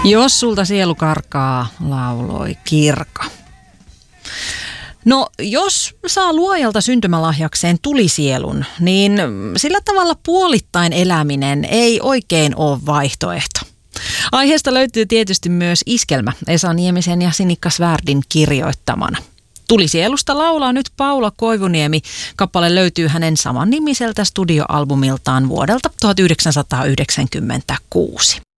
Jos sulta sielu karkaa, lauloi Kirka. No, jos saa luojalta syntymälahjakseen tulisielun, niin sillä tavalla puolittain eläminen ei oikein ole vaihtoehto. Aiheesta löytyy tietysti myös iskelmä Esa Niemisen ja Sinikka Svärdin kirjoittamana. Tulisielusta laulaa nyt Paula Koivuniemi. Kappale löytyy hänen samannimiseltä studioalbumiltaan vuodelta 1996.